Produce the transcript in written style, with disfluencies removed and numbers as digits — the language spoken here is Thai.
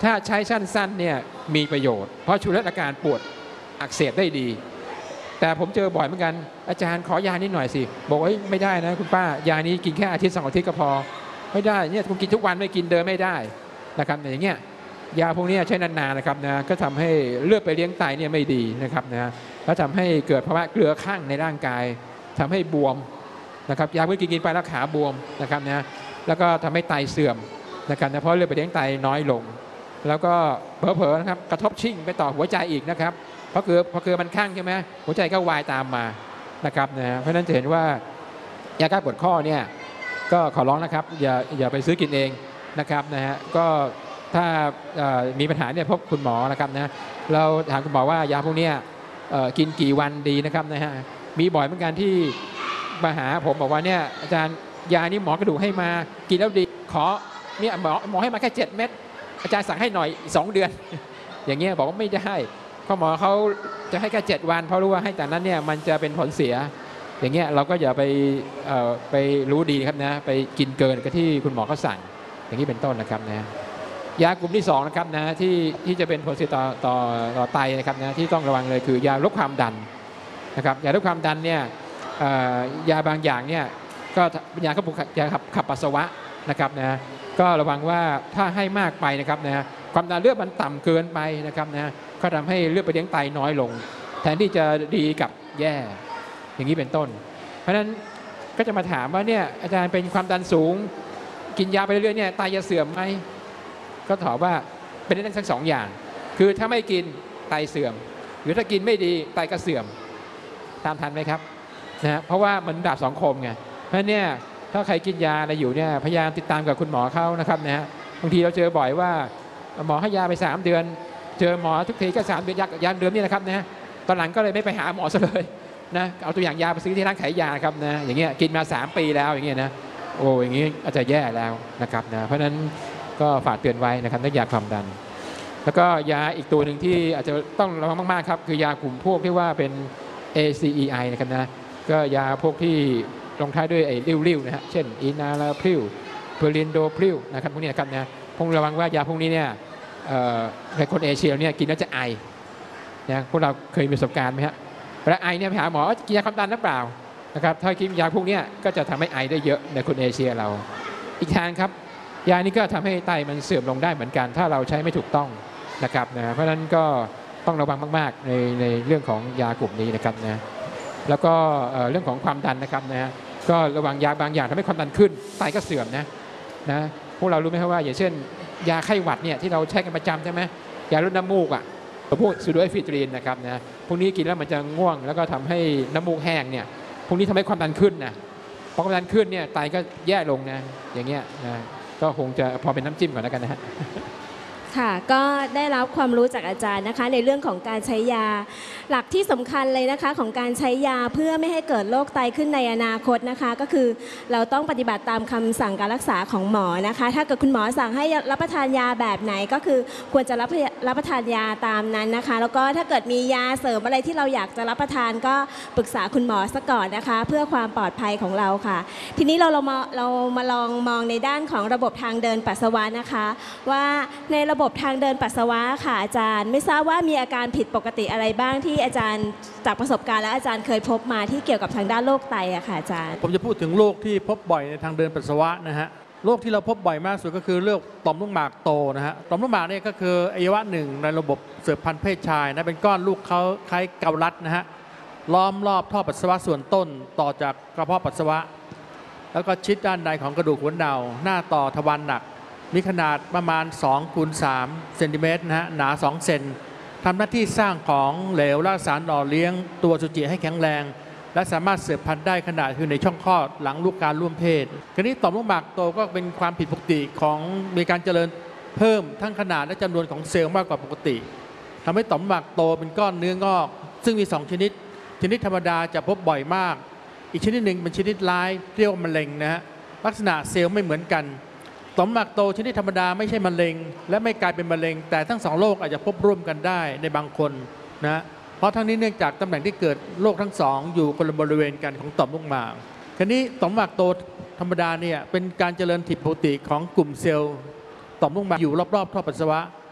ถ้าใช้สั้นๆเนี่ยมีประโยชน์เพราะช่วยลดอาการปวดอักเสบได้ดีแต่ผมเจอบ่อยเหมือนกันอาจารย์ขอยานิดหน่อยสิบอกว่าไม่ได้นะคุณป้ายานี้กินแค่อาทิตย์2 อาทิตย์ก็พอไม่ได้เนี่ยคุณกินทุกวันไม่กินเดินไม่ได้นะครับอย่างเงี้ยยาพวกนี้ใช้นานๆนะครับนะก็ทำให้เลือดไปเลี้ยงไตเนี่ยไม่ดีนะครับนะแล้วทำให้เกิดภาวะเกลือข้างในร่างกายทำให้บวมนะครับยาพวกนี้กินไปแล้วขาบวมนะครับนะแล้วก็ทำให้ไตเสื่อมนะครับนะเพราะเลือดไปเลี้ยงไตน้อยลงแล้วก็เผลอๆนะครับกระทบชิ่งไปต่อหัวใจอีกนะครับเพราะเกลือมันข้างใช่ไหมหัวใจก็วายตามมานะครับนะเพราะฉะนั้นจะเห็นว่ายาแก้ปวดข้อเนี่ยก็ขอร้องนะครับอย่าไปซื้อกินเองนะครับนะฮะก็ถ้ามีปัญหาเนี่ยพบคุณหมอนะครับนะเราถามคุณหมอว่ายาพวกนี้กินกี่วันดีนะครับนะฮะมีบ่อยเหมือนกันที่มาหาผมบอกว่าเนี่ยอาจารย์ยานี้หมอกระดูกให้มากินแล้วดีขอเนี่ยหมอให้มาแค่7 เม็ดอาจารย์สั่งให้หน่อย2 เดือนอย่างเงี้ยบอกว่าไม่ได้ข้อหมอเขาจะให้แค่7 วันเพราะรู้ว่าให้แต่นั้นเนี่ยมันจะเป็นผลเสียอย่างเงี้ยเราก็อย่าไปรู้ดีครับนะไปกินเกินกับที่คุณหมอเขาสั่งอย่างนี้เป็นต้นนะครับนะยากลุ่มที่2นะครับนะที่จะเป็นผลเสียต่อไตนะครับนะที่ต้องระวังเลยคือยาลดความดันนะครับยาลดความดันเนี่ยยาบางอย่างเนี่ยก็ยาขับปัสสาวะนะครับนะก็ระวังว่าถ้าให้มากไปนะครับนะความดันเลือดมันต่ำเกินไปนะครับนะก็ทำให้เลือดไปเลี้ยงไตน้อยลงแทนที่จะดีกับแย่อย่างนี้เป็นต้นเพราะฉะนั้นก็จะมาถามว่าเนี่ยอาจารย์เป็นความดันสูงกินยาไปเรื่อยๆเนี่ยไตจะเสื่อมไหมก็ตอบว่าเป็นได้ทั้ง2 อย่างคือถ้าไม่กินไตเสื่อมหรือถ้ากินไม่ดีไตก็เสื่อมตามทันไหมครับนะเพราะว่ามันดาบ2 คมไงเพราะเนี่ยถ้าใครกินยาอะไรอยู่เนี่ยพยายามติดตามกับคุณหมอเขานะครับนะบางทีเราเจอบ่อยว่าหมอให้ยาไป3 เดือนเจอหมอทุกทีก็3 เดือนยาเดือนนี่นะครับนะตอนหลังก็เลยไม่ไปหาหมอซะเลยนะเอาตัวอย่างยาไปซื้อที่ร้านขายยาครับนะอย่างเงี้ยกินมา3 ปีแล้วอย่างเงี้ยนะโอ้อย่างงี้อาจจะแย่แล้วนะครับนะเพราะฉะนั้นก็ฝากเตือนไว้นะครับเรื่องยาความดันแล้วก็ยาอีกตัวหนึ่งที่อาจจะต้องระวังมากๆครับคือยากลุ่มพวกที่ว่าเป็น ACEI นะครับนะก็ยาพวกที่ลงท้ายด้วยไอ้ริ้วๆนะฮะเช่นอินาลาพริวเพลินโดพริวนะครับพวกนี้นะครับนะพงระวังว่ายาพวกนี้เนี่ยในคนเอเชียเนี่ยกินแล้วจะไอนะพวกเราเคยมีประสบการณ์ไหมฮะเวลาไอเนี่ยไปหาหมอกินยาความดันหรือเปล่านะครับถ้ากินยาพวกนี้ก็จะทำให้ไอได้เยอะในคนเอเชียเราอีกทางครับยานี้ก็ทำให้ไตมันเสื่อมลงได้เหมือนกันถ้าเราใช้ไม่ถูกต้องนะครับนะเพราะฉะนั้นก็ต้องระวังมากๆในเรื่องของยากลุ่มนี้นะครับนะแล้วก็เรื่องของความดันนะครับนะก็ระวังยาบางอย่างทำให้ความดันขึ้นไตก็เสื่อมนะพวกเรารู้ไหมครับว่าอย่างเช่นยาไข้หวัดเนี่ยที่เราใช้กันประจำใช่ไหมยาลดน้ำมูกอ่ะพวกซูโดเอฟิตรีนนะครับนะพวกนี้กินแล้วมันจะง่วงแล้วก็ทำให้น้ำมูกแห้งเนี่ยพวกนี้ทำให้ความดันขึ้นนะพอความดันขึ้นเนี่ยไตก็แย่ลงนะอย่างเงี้ยนะก็คงจะพอเป็นน้ำจิ้มก่อนแล้วกันนะฮะค่ะก็ได้รับความรู้จากอาจารย์นะคะในเรื่องของการใช้ยาหลักที่สำคัญเลยนะคะของการใช้ยาเพื่อไม่ให้เกิดโรคไตขึ้นในอนาคตนะคะก็คือเราต้องปฏิบัติตามคำสั่งการรักษาของหมอนะคะถ้าเกิดคุณหมอสั่งให้รับประทานยาแบบไหนก็คือควรจะรับประทานยาตามนั้นนะคะแล้วก็ถ้าเกิดมียาเสริมอะไรที่เราอยากจะรับประทานก็ปรึกษาคุณหมอซะก่อนนะคะเพื่อความปลอดภัยของเราค่ะทีนี้เรามาลองมองในด้านของระบบทางเดินปัสสาวะนะคะว่าในระบบทางเดินปัสสาวะค่ะอาจารย์ไม่ทราบว่ามีอาการผิดปกติอะไรบ้างที่อาจารย์จากประสบการณ์และอาจารย์เคยพบมาที่เกี่ยวกับทางด้านโรคไตอะค่ะอาจารย์ผมจะพูดถึงโรคที่พบบ่อยในทางเดินปัสสาวะนะฮะโรคที่เราพบบ่อยมากสุดก็คือโรคต่อมลูกหมากโตนะฮะต่อมลูกหมากเนี่ยก็คืออวัยวะหนึ่งในระบบสืบพันธุ์เพศชายนะเป็นก้อนลูกเขาคล้ายเกาลัดนะฮะล้อมรอบท่อปัสสาวะส่วนต้นต่อจากกระเพาะปัสสาวะแล้วก็ชิดด้านในของกระดูกหัวเน่าหน้าต่อทวารหนักมีขนาดประมาณ2 คูณ 3 เซนติเมตรนะฮะหนา2 เซนทำหน้าที่สร้างของเหลวและสารหล่อเลี้ยงตัวอสุจิให้แข็งแรงและสามารถสืบพันธุ์ได้ขณะอยู่ในช่องคลอดหลังลูกการร่วมเพศคราวนี้ต่อมลูกหมากโตก็เป็นความผิดปกติของมีการเจริญเพิ่มทั้งขนาดและจำนวนของเซลล์มากกว่าปกติทำให้ต่อมลูกหมากโตเป็นก้อนเนื้องอกซึ่งมี2 ชนิดธรรมดาจะพบบ่อยมากอีกชนิดหนึ่งเป็นชนิดร้ายเรียกว่ามะเร็งนะฮะลักษณะเซลล์ไม่เหมือนกันต่อมลูกหมากโตชนิดธรรมดาไม่ใช่มะเร็งและไม่กลายเป็นมะเร็งแต่ทั้ง2 โรคอาจจะพบร่วมกันได้ในบางคนนะเพราะทั้งนี้เนื่องจากตำแหน่งที่เกิดโรคทั้ง2อยู่คนละบริเวณกันของต่อมลูกหมากคราวนี้ต่อมลูกหมากโตธรรมดาเนี่ยเป็นการเจริญผิดปกติของกลุ่มเซลล์ต่อมลูกหมากอยู่รอบๆท่อปัสสาวะ